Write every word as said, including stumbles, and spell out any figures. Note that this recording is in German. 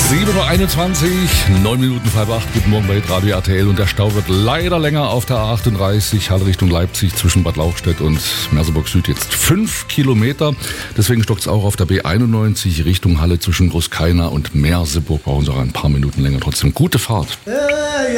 sieben Uhr einundzwanzig, neun Minuten vor halb acht. Guten Morgen bei Radio R T L. Und der Stau wird leider länger auf der A achtunddreißig, Halle Richtung Leipzig zwischen Bad Lauchstädt und Merseburg Süd. Jetzt fünf Kilometer. Deswegen stockt es auch auf der B einundneunzig Richtung Halle zwischen Großkeina und Merseburg. Brauchen Sie auch ein paar Minuten länger. Trotzdem gute Fahrt.